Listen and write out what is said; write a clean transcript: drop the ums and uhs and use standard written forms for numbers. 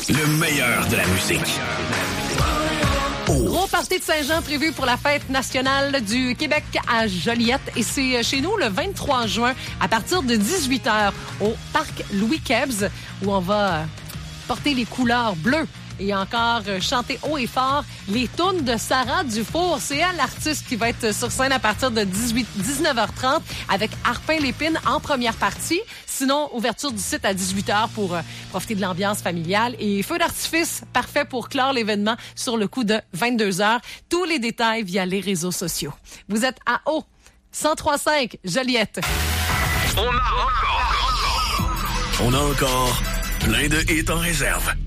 Le meilleur de la musique. Gros party de Saint-Jean prévu pour la fête nationale du Québec à Joliette. Et c'est chez nous le 23 juin à partir de 18h au parc Louis-Kebs où on va porter les couleurs bleues et encore chanter haut et fort les tunes de Sarah Dufour. C'est elle l'artiste qui va être sur scène à partir de 19h30 avec Arpin Lépine en première partie. Sinon, ouverture du site à 18h pour profiter de l'ambiance familiale. Et feu d'artifice, parfait pour clore l'événement sur le coup de 22h. Tous les détails via les réseaux sociaux. Vous êtes à Haut, 103.5 Joliette. On a encore plein de hits en réserve.